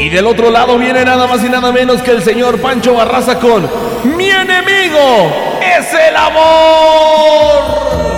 Y del otro lado viene nada más y nada menos que el señor Pancho Barraza con Mi enemigo es el amor.